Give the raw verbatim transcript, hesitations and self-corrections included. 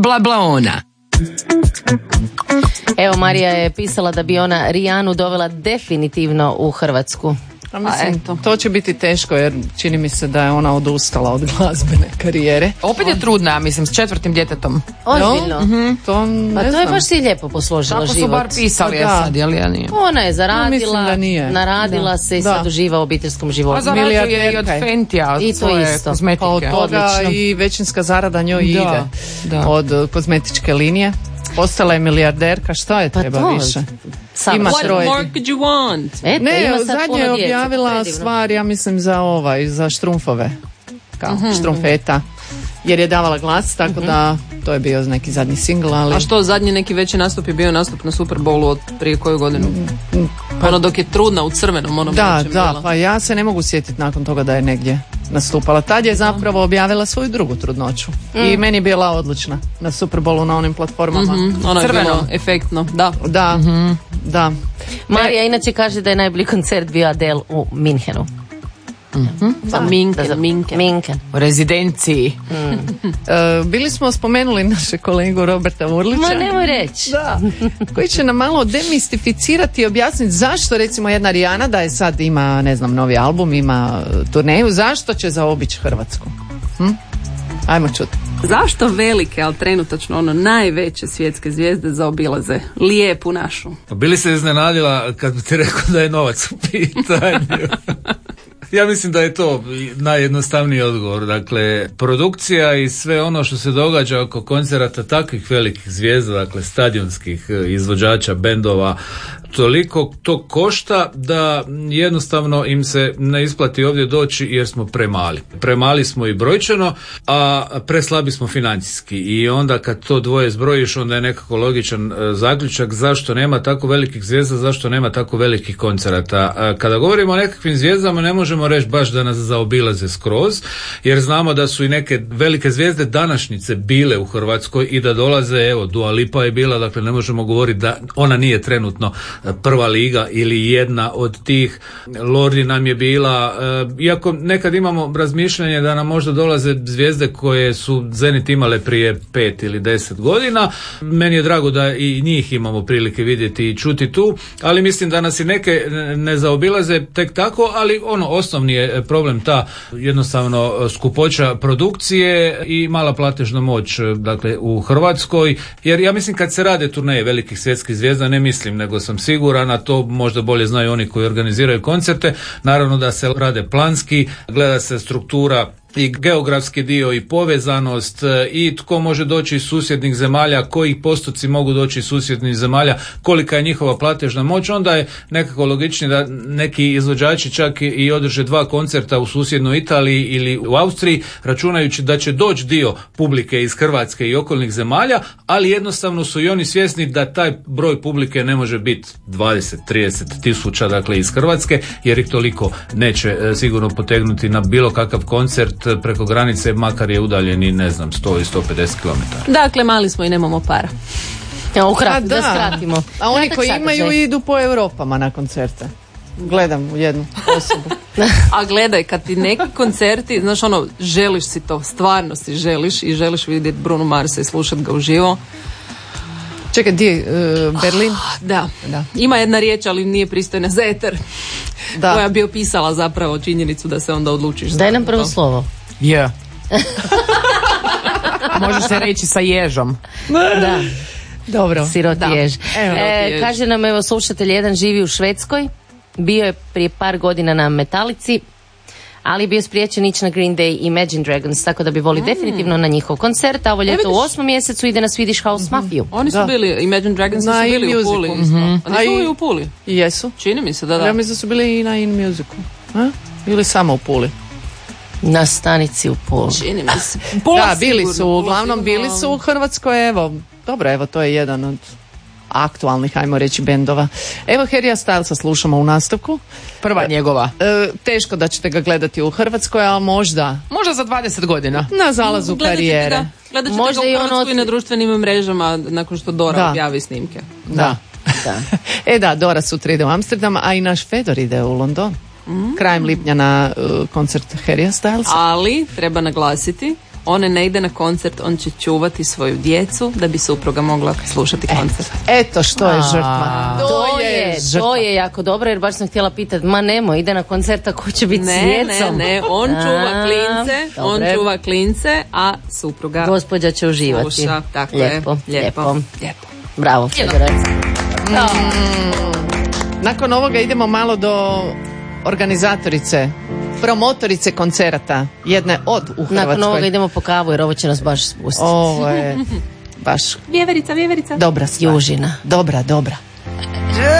Bla bla ona. Evo, Marija je pisala da bi ona Rijanu dovela definitivno u Hrvatsku. A mislim, A to će biti teško jer čini mi se da je ona odustala od glazbene karijere. Opet je trudna, mislim, s četvrtim djetetom. Ozbiljno? No? Mm-hmm. To ne Pa to znam. je baš si lijepo posložila Tako život. su bar pisali, Pa da. ja sad, jel ja nije. Ona je zaradila, da nije. naradila Da. se i Da. sad uživa u obiteljskom životu. A zarađuje i od Milijarderka je. Fentija, od I to svoje isto. kozmetike. Pa od toga Odlično. i većinska zarada njoj Da, ide da. od uh, kozmetičke linije. Postala je milijarderka, šta je Pa treba to, više? Savršeno. Ima What troje. more could you want? Eto, Ne, ima sad zadnje puno je djece, objavila predivno. stvar, ja mislim, za ovaj, za štrumfove. Kao štrumfeta. Jer je davala glas, tako da to je bio neki zadnji singl, ali... A što, zadnji neki veći nastup je bio nastup na Super Bowlu od prije koju godinu? Ono dok je trudna u crvenom, ono Da, većem da, bila. pa ja se ne mogu sjetiti nakon toga da je negdje nastupala. Tad je zapravo objavila svoju drugu trudnoću. I meni je bila odlična na Super Bowlu na onim platformama. Mhm, ono je Crveno. bilo efektno, da. Da, da. Marija inače kaže da je najbolji koncert bio Adele u Minhenu. Za Minken, Da, Minken. Minken. U rezidenciji. E, bili smo spomenuli naše kolegu Roberta Urlića. Ma nemoj reći. Da, koji će nam malo demistificirati i objasniti zašto recimo jedna Rijana da je sad ima, ne znam, novi album, ima e, turneju, zašto će zaobići Hrvatsku? Hm? Ajmo čuti. Zašto velike, ali trenutačno ono najveće svjetske zvijezde zaobilaze lijepu našu? Pa bili se iznenadila kad bi ti rekao da je novac u pitanju. Ja mislim da je to najjednostavniji odgovor. Dakle, produkcija i sve ono što se događa oko koncerata takvih velikih zvijezda, dakle stadionskih izvođača, bendova, toliko to košta da jednostavno im se ne isplati ovdje doći jer smo premali. Premali smo i brojčano, a preslabi smo financijski. I onda kad to dvoje zbrojiš, onda je nekako logičan e, zaključak zašto nema tako velikih zvijezda, zašto nema tako velikih koncerata. A kada govorimo o nekakvim zvijezdama, ne možemo reći baš da nas zaobilaze skroz, jer znamo da su i neke velike zvijezde današnjice bile u Hrvatskoj i da dolaze, evo, Dua Lipa je bila, dakle ne možemo govoriti da ona nije trenutno prva liga ili jedna od tih. Lordi nam je bila, e, iako nekad imamo razmišljanje da nam možda dolaze zvijezde koje su Zenit imale prije pet ili deset godina, meni je drago da i njih imamo prilike vidjeti i čuti tu, ali mislim da nas i neke ne zaobilaze tek tako, ali ono, osnovni je problem ta jednostavno skupoća produkcije i mala platežna moć, dakle, u Hrvatskoj, jer ja mislim kad se rade turneje velikih svjetskih zvijezda, ne mislim, nego sam siguran, a to možda bolje znaju oni koji organiziraju koncerte, naravno da se rade planski, gleda se struktura i geografski dio i povezanost i tko može doći iz susjednih zemalja, koji postoci mogu doći iz susjednih zemalja, kolika je njihova platežna moć, onda je nekako logičnije da neki izvođači čak i održe dva koncerta u susjednoj Italiji ili u Austriji, računajući da će doći dio publike iz Hrvatske i okolnih zemalja, ali jednostavno su i oni svjesni da taj broj publike ne može biti dvadeset do trideset tisuća, dakle, iz Hrvatske, jer ih toliko neće e, sigurno potegnuti na bilo kakav koncert preko granice, makar je udaljen i ne znam sto i sto pedeset kilometara. Dakle, mali smo i nemamo para. Evo, ukratko, Pa da. da. skratimo. A oni Kratak koji sadržaj. imaju idu po Europama na koncerte. Gledam u jednu osobu. A gledaj, kad ti neki koncerti, znaš ono, želiš si to, stvarno si želiš i želiš vidjeti Bruno Marsa i slušati ga uživo. Čekaj, di je, uh, Berlin? Da. Da. Ima jedna riječ, ali nije pristojna za eter, Da. koja bi opisala zapravo činjenicu da se onda odlučiš. Daj za nam prvo to. slovo. Je. Može se reći sa ježom. Da, Dobro. siroti Da. jež. Evo, E, jež. kaže nam, evo, slušatelj jedan živi u Švedskoj, bio je prije par godina na Metalici, ali je bio spriječen ići na Green Day i Imagine Dragons, tako da bi voli definitivno na njihov koncert, a ovo ljeto u vidiš. osmom mjesecu ide na Swedish House Mafiju. Oni su Da. bili, Imagine Dragons Na su In bili u Musicu. Puli. Mhm. A A nisu i- i u Puli? I jesu? Čini mi se da da. Ja mislim da su bili i na In Musicu. A? Ili samo u Puli? Na stanici u Puli. Čini mi se. Pola Da, bili sigurno, su, pola uglavnom sigurno. bili su u Hrvatskoj, evo, dobro, evo, to je jedan od aktualnih, ajmo reći, bendova. Evo, Harrya Stylesa slušamo u nastavku. Prva njegova. E, teško da ćete ga gledati u Hrvatskoj, ali možda Možda za dvadeset godina. na zalazu Gledat ćete karijere. ga- Gledat ćete Možda ga i u ono Hrvatskoj od- na društvenim mrežama nakon što Dora Da. objavi snimke. Da. Da. E da, Dora sutra ide u Amsterdam, a i naš Fedor ide u London. Krajem lipnja na uh, koncert Harrya Stylesa. Ali treba naglasiti on ne ide na koncert, on će čuvati svoju djecu da bi supruga mogla slušati koncert. Eto što je žrtva. To je, to je jako dobro, jer baš sam htjela pitati, ma nemo, ide na koncerta, ko će biti s Ne, djecom? ne, ne, on čuva A, klince, on dobre. čuva klince, a supruga Gospođa će uživati. sluša. Tako lijepo, je, lijepo, lijepo, lijepo. Bravo, Federacija. Nakon ovoga idemo malo do organizatorice, promotorice koncerata, jedne od u Hrvatskoj. Nakon ovoga idemo po kavu, jer ovo će nas baš spustiti. Ovo je baš Vjeverica, vjeverica. dobra stvar. Južina. Dobra, dobra.